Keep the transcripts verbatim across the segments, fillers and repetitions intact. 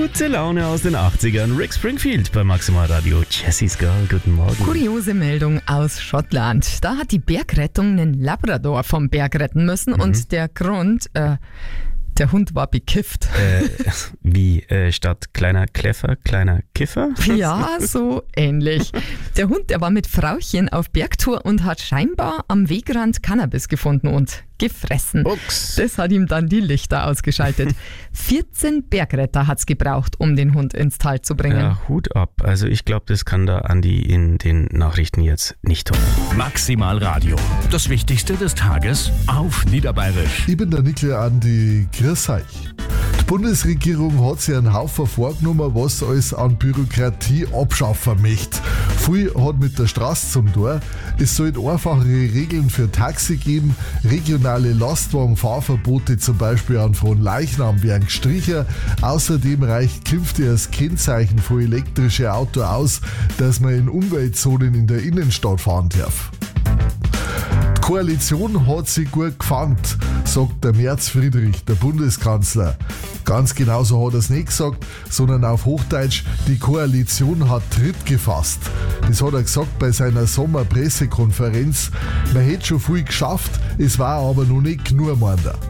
Gute Laune aus den achtzigern. Rick Springfield bei Maximal Radio. Jessie's Girl, guten Morgen. Kuriose Meldung aus Schottland. Da hat die Bergrettung einen Labrador vom Berg retten müssen mhm. und der Grund, äh, der Hund war bekifft. Äh, wie äh, statt kleiner Kleffer, kleiner Kiffer? Ja, so ähnlich. Der Hund, der war mit Frauchen auf Bergtour und hat scheinbar am Wegrand Cannabis gefunden und gefressen. Ups. Das hat ihm dann die Lichter ausgeschaltet. vierzehn Bergretter hat es gebraucht, um den Hund ins Tal zu bringen. Ja, Hut ab. Also ich glaube, das kann der Andi in den Nachrichten jetzt nicht tun. Maximal Radio. Das Wichtigste des Tages auf Niederbayerisch. Ich bin der Nikle Andi, grüß euch. Die Bundesregierung hat sich einen Haufen vorgenommen, was alles an Bürokratie abschaffen möchte. Viel hat mit der Straße zum Tor. Es soll einfachere Regeln für Taxi geben, regionale Lastwagenfahrverbote zum Beispiel an Fronleichnam werden gestrichen. Außerdem reicht künftig als Kennzeichen für elektrische Auto aus, dass man in Umweltzonen in der Innenstadt fahren darf. Die Koalition hat sich gut gefangen, sagt der Merz Friedrich, der Bundeskanzler. Ganz genauso hat er es nicht gesagt, sondern auf Hochdeutsch, die Koalition hat Tritt gefasst. Das hat er gesagt bei seiner Sommerpressekonferenz. Man hätte schon viel geschafft, es war aber noch nicht genug, meint er.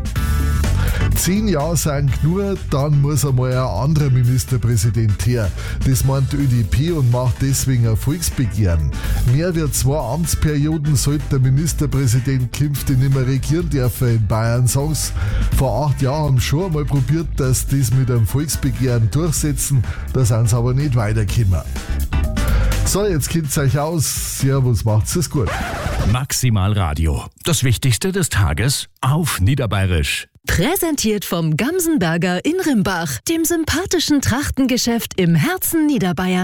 Zehn Jahre sind genug, dann muss einmal ein anderer Ministerpräsident her. Das meint die Ö D P und macht deswegen ein Volksbegehren. Mehr wie zwei Amtsperioden sollte der Ministerpräsident künftig nicht mehr regieren dürfen in Bayern, sagen sie. Vor acht Jahren haben sie schon einmal probiert, dass das mit einem Volksbegehren durchsetzen, da sind sie aber nicht weitergekommen. So, jetzt kennt's euch aus. Servus, macht's es gut. Maximal Radio. Das Wichtigste des Tages auf Niederbayerisch. Präsentiert vom Gamsenberger in Rimbach, dem sympathischen Trachtengeschäft im Herzen Niederbayern.